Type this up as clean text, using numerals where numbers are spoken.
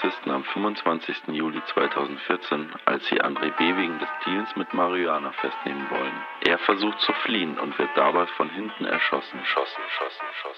Polizisten am 25. Juli 2014, als sie André B. wegen des Deals mit Marihuana festnehmen wollen. Er versucht zu fliehen und wird dabei von hinten erschossen.